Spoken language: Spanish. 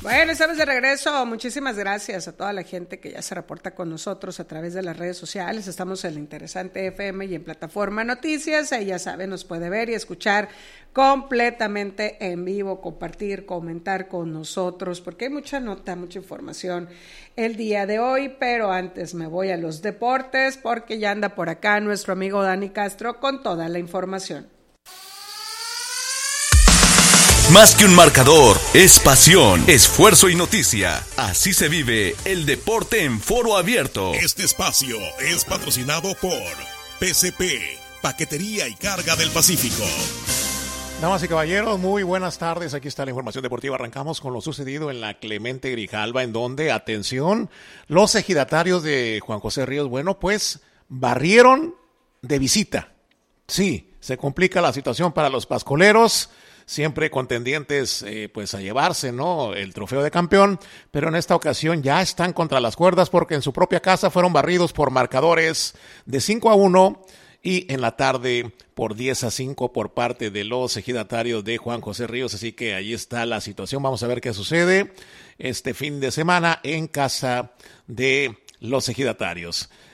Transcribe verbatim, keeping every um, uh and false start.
Bueno, estamos de regreso. Muchísimas gracias a toda la gente que ya se reporta con nosotros a través de las redes sociales. Estamos en la Interesante F M y en Plataforma Noticias. Ahí ya saben, nos puede ver y escuchar completamente en vivo, compartir, comentar con nosotros, porque hay mucha nota, mucha información el día de hoy. Pero antes me voy a los deportes, porque ya anda por acá nuestro amigo Dani Castro con toda la información. Más que un marcador, es pasión, esfuerzo y noticia. Así se vive el deporte en Foro Abierto. Este espacio es patrocinado por P C P, Paquetería y Carga del Pacífico. Damas y caballeros, muy buenas tardes. Aquí está la información deportiva. Arrancamos con lo sucedido en la Clemente Grijalva, en donde, atención, los ejidatarios de Juan José Ríos, bueno, pues barrieron de visita. Sí, se complica la situación para los pascoleros, siempre contendientes eh, pues a llevarse, ¿no?, el trofeo de campeón, pero en esta ocasión ya están contra las cuerdas porque en su propia casa fueron barridos por marcadores de cinco a uno y en la tarde por diez a cinco por parte de los ejidatarios de Juan José Ríos. Así que ahí está la situación. Vamos a ver qué sucede este fin de semana en casa de los ejidatarios.